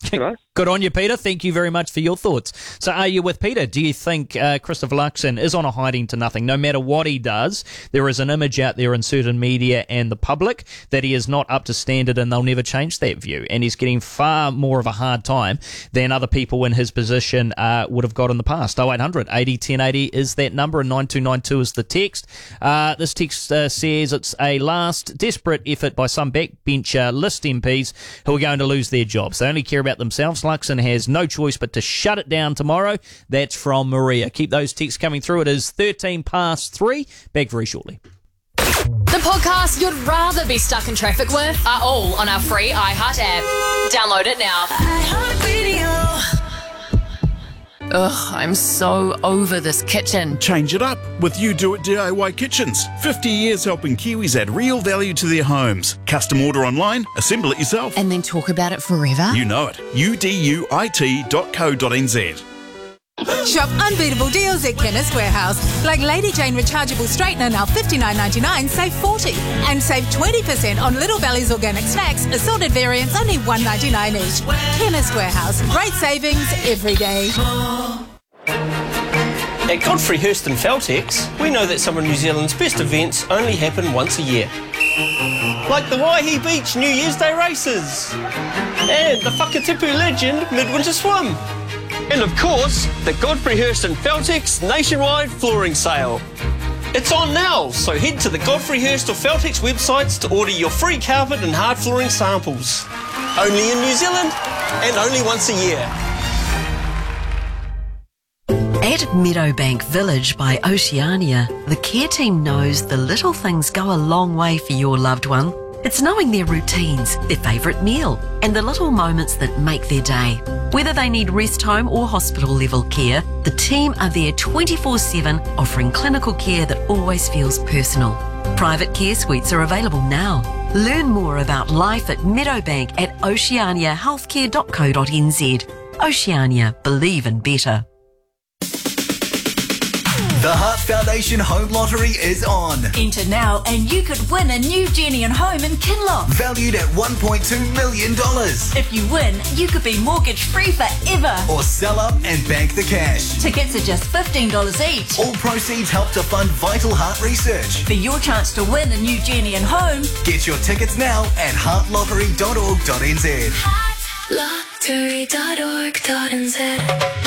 You know? Good on you, Peter. Thank you very much for your thoughts. So are you with Peter? Do you think Christopher Luxon is on a hiding to nothing? No matter what he does, there is an image out there in certain media and the public that he is not up to standard, and they'll never change that view. And he's getting far more of a hard time than other people in his position would have got in the past. 0800 80 1080 is that number, and 9292 is the text. This text says it's a last desperate effort by some backbench list MPs who are going to lose their jobs. They only care about themselves. Luxon has no choice but to shut it down tomorrow. That's from Maria. Keep those texts coming through. It is 3:13. Back very shortly. The podcasts you'd rather be stuck in traffic with are all on our free iHeart app. Download it now. Ugh, I'm so over this kitchen. Change it up with You Do It DIY Kitchens. 50 years helping Kiwis add real value to their homes. Custom order online, assemble it yourself. And then talk about it forever? You know it. uduit.co.nz. Shop unbeatable deals at Chemist Warehouse. Like Lady Jane rechargeable straightener now $59.99, save $40. And save 20% on Little Valley's organic snacks, assorted variants, only $1.99 each. Chemist Warehouse. Great savings every day. At Godfrey Hirst and Feltex, we know that some of New Zealand's best events only happen once a year. Like the Waihi Beach New Year's Day races. And the Whakatipu Legend Midwinter Swim. And of course, the Godfrey Hirst and Feltex nationwide flooring sale. It's on now, so head to the Godfrey Hirst or Feltex websites to order your free carpet and hard flooring samples. Only in New Zealand and only once a year. At Meadowbank Village by Oceania, the care team knows the little things go a long way for your loved one. It's knowing their routines, their favourite meal, and the little moments that make their day. Whether they need rest home or hospital level care, the team are there 24/7, offering clinical care that always feels personal. Private care suites are available now. Learn more about life at Meadowbank at oceaniahealthcare.co.nz. Oceania, believe in better. The Heart Foundation Home Lottery is on. Enter now and you could win a new Jenny and home in Kinloch. Valued at $1.2 million. If you win, you could be mortgage free forever. Or sell up and bank the cash. Tickets are just $15 each. All proceeds help to fund vital heart research. For your chance to win a new Jenny and home, get your tickets now at heartlottery.org.nz. Heartlottery.org.nz.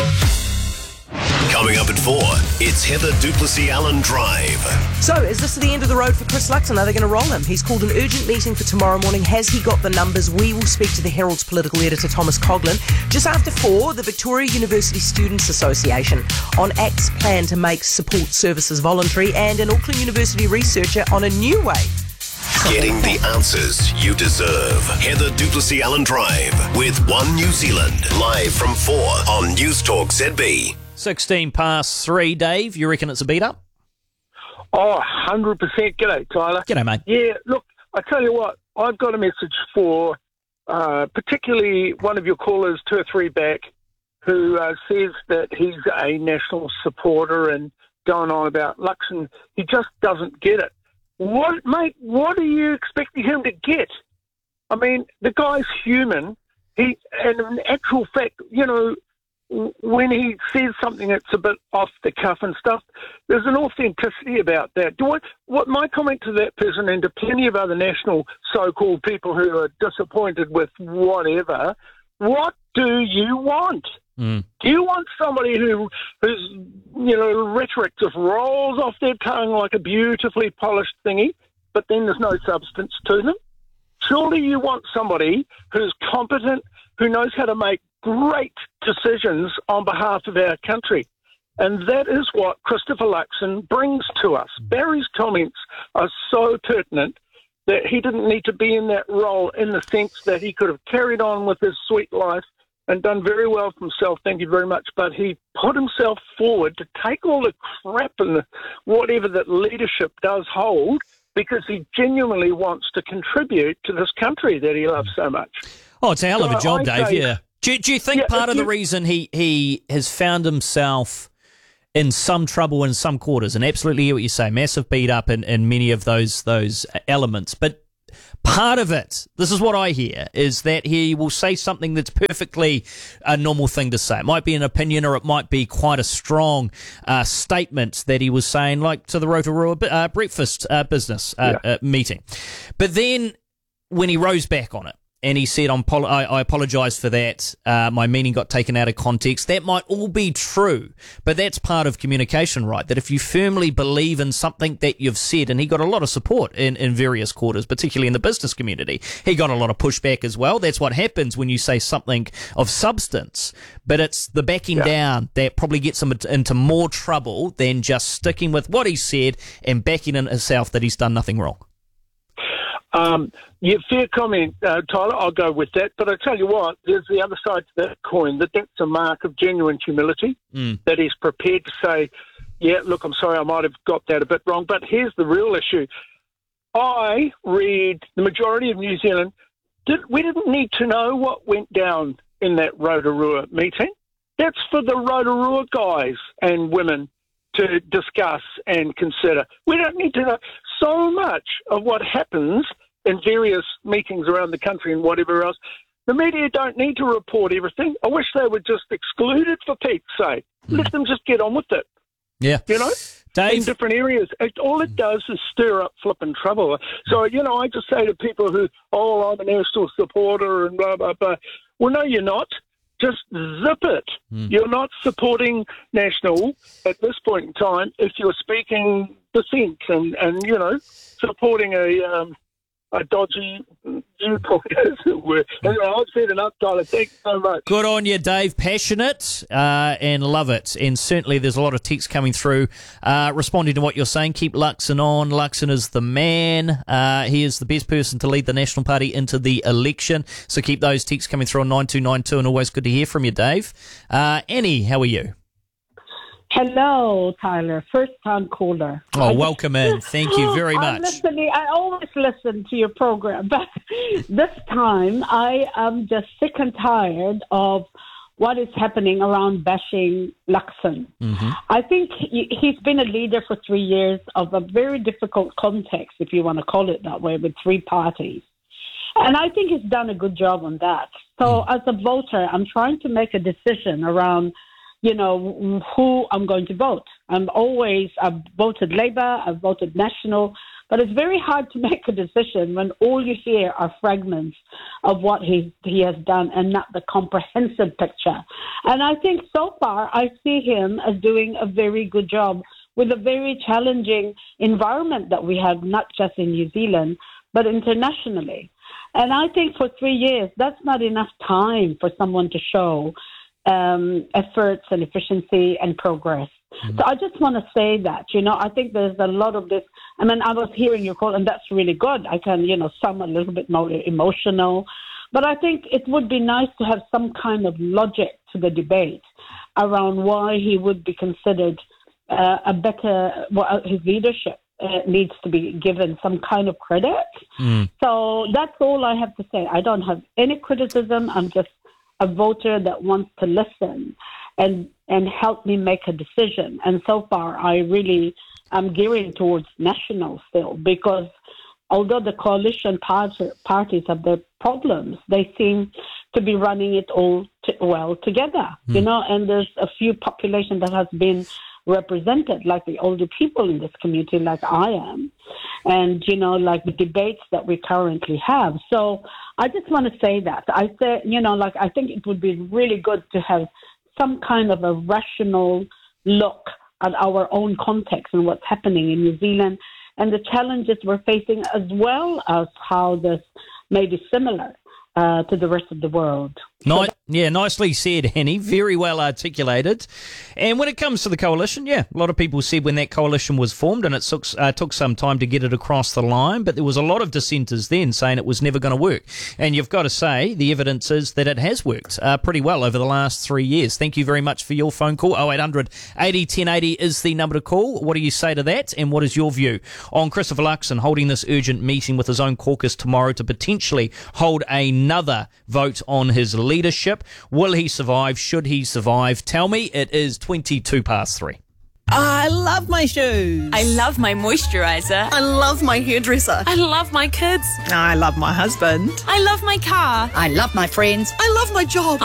Coming up at 4, it's Heather Duplessis-Allen Drive. So, is this the end of the road for Chris Luxon? Are they going to roll him? He's called an urgent meeting for tomorrow morning. Has he got the numbers? We will speak to the Herald's political editor, Thomas Coughlin. Just after 4, the Victoria University Students Association on ACT's plan to make support services voluntary, and an Auckland University researcher on a new way. Getting the answers you deserve. Heather Duplessis-Allen Drive with One New Zealand. Live from 4 on News Talk ZB. 3:16. Dave, you reckon it's a beat-up? Oh, 100%. G'day, Tyler. G'day, mate. Yeah, look, I tell you what, I've got a message for particularly one of your callers 2 or 3 back who says that he's a national supporter and going on about Luxon. He just doesn't get it. What, mate, what are you expecting him to get? I mean, the guy's human. And in actual fact, you know, when he says something that's a bit off the cuff and stuff, there's an authenticity about that. What my comment to that person and to plenty of other national so-called people who are disappointed with whatever, what do you want? Do you want somebody whose rhetoric just rolls off their tongue like a beautifully polished thingy, but then there's no substance to them? Surely you want somebody who's competent, who knows how to make great decisions on behalf of our country. And that is what Christopher Luxon brings to us. Barry's comments are so pertinent that he didn't need to be in that role, in the sense that he could have carried on with his sweet life and done very well for himself, thank you very much, but he put himself forward to take all the crap and whatever that leadership does hold, because he genuinely wants to contribute to this country that he loves so much. Oh, it's a hell of a job, Dave, yeah. Do you think part of the reason he has found himself in some trouble in some quarters, and absolutely hear what you say, massive beat up in many of those elements, but Part of it, this is what I hear, is that he will say something that's perfectly a normal thing to say. It might be an opinion, or it might be quite a strong statement that he was saying, like to the Rotorua breakfast business meeting. But then when he rose back on it, and he said, I apologise for that, my meaning got taken out of context. That might all be true, but that's part of communication, right? That if you firmly believe in something that you've said, and he got a lot of support in various quarters, particularly in the business community. He got a lot of pushback as well. That's what happens when you say something of substance, but it's the backing down that probably gets him into more trouble than just sticking with what he said and backing in himself that he's done nothing wrong. Fair comment, Tyler. I'll go with that. But I tell you what, there's the other side to that coin, that's a mark of genuine humility, that he's prepared to say, yeah, look, I'm sorry, I might have got that a bit wrong. But here's the real issue. I read the majority of New Zealand, we didn't need to know what went down in that Rotorua meeting. That's for the Rotorua guys and women to discuss and consider. We don't need to know so much of what happens in various meetings around the country and whatever else. The media don't need to report everything. I wish they would just exclude it, for Pete's sake. Let them just get on with it. Yeah. You know? Dave? In different areas. All it does is stir up flipping trouble. So, I just say to people who, I'm a national supporter and blah, blah, blah. Well, no, you're not. Just zip it. You're not supporting National at this point in time if you're speaking dissent and supporting a dodgy viewpoint, as it were. Anyway, I've said enough, Tyler. Thanks so much. Good on you, Dave. Passionate and love it. And certainly there's a lot of texts coming through responding to what you're saying. Keep Luxon on. Luxon is the man. He is the best person to lead the National Party into the election. So keep those texts coming through on 9292, and always good to hear from you, Dave. Annie, how are you? Hello, Tyler. First-time caller. Oh, welcome in. Thank you very much. I always listen to your program, but this time I am just sick and tired of what is happening around bashing Luxon. I think he's been a leader for 3 years of a very difficult context, if you want to call it that way, with three parties. And I think he's done a good job on that. So as a voter, I'm trying to make a decision around who I'm going to vote. I've voted Labour, I've voted National, but it's very hard to make a decision when all you hear are fragments of what he has done and not the comprehensive picture. And I think so far I see him as doing a very good job with a very challenging environment that we have, not just in New Zealand, but internationally. And I think for 3 years, that's not enough time for someone to show efforts and efficiency and progress. So I just want to say that, I think there's a lot of this. I mean, I was hearing your call, and that's really good. I can, sound a little bit more emotional. But I think it would be nice to have some kind of logic to the debate around why he would be considered his leadership needs to be given some kind of credit. So that's all I have to say. I don't have any criticism. I'm just a voter that wants to listen and help me make a decision. And so far, I really am gearing towards National still, because although the coalition parties have their problems, they seem to be running it all well together, and there's a few population that has been represented, like the older people in this community, like I am, and, like the debates that we currently have. So I just want to say that. I say, I think it would be really good to have some kind of a rational look at our own context and what's happening in New Zealand and the challenges we're facing, as well as how this may be similar to the rest of the world. Nicely said, Annie. Very well articulated. And when it comes to the coalition, a lot of people said when that coalition was formed, and it took some time to get it across the line, but there was a lot of dissenters then saying it was never going to work. And you've got to say the evidence is that it has worked pretty well over the last 3 years. Thank you very much for your phone call. 0800 80 1080 is the number to call. What do you say to that? And what is your view on Christopher Luxon holding this urgent meeting with his own caucus tomorrow to potentially hold another vote on his leadership? Will he survive? Should he survive? Tell me. It is 3:22. I love my shoes. I love my moisturiser. I love my hairdresser. I love my kids. I love my husband. I love my car. I love my friends. I love my job.